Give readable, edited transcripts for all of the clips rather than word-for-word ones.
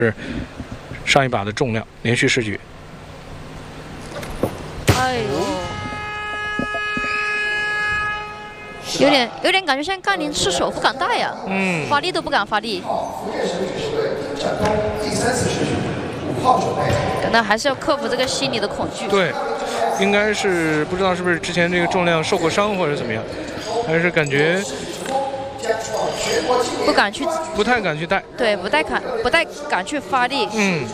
是上一把的重量，连续试举。 哎呦，有点感觉像杠铃吃手不敢带呀，发力都不敢发力。可能还是要克服这个心理的恐惧。 对，应该是不知道是不是之前这个重量受过伤或者怎么样，还是感觉不太敢去带。 对，不太敢去发力。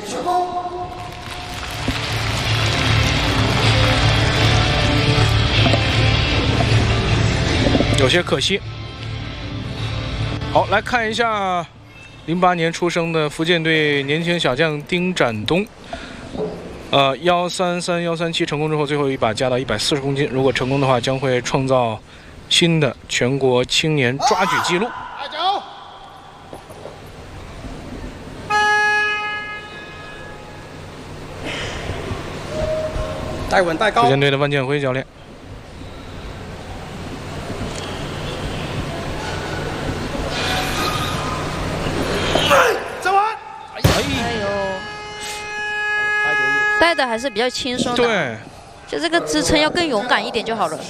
有些可惜。好，来看一下08年出生的福建队年轻小将丁展东。133、137成功之后，最后一把加到140公斤。如果成功的话，将会创造新的全国青年抓举纪录。 带稳带高。 福建队的万建辉教练。 带的还是比较轻松的， 对， 就这个支撑要更勇敢一点就好了。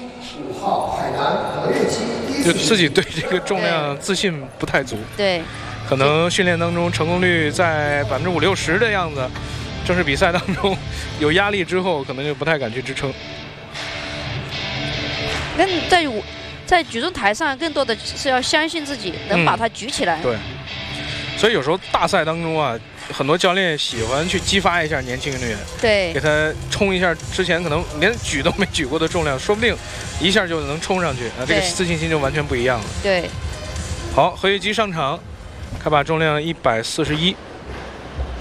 就自己对这个重量自信不太足， 对， 可能训练当中成功率在50%、60%的样子，正式比赛当中有压力之后，可能就不太敢去支撑。 在举重台上，更多的是要相信自己能把它举起来。 对，所以有时候大赛当中啊，很多教练喜欢去激发一下年轻运动员， 对， 给他冲一下之前可能连举都没举过的重量，说不定一下就能冲上去啊，这个自信心就完全不一样了。 对， 好，何玉基上场，开把重量141。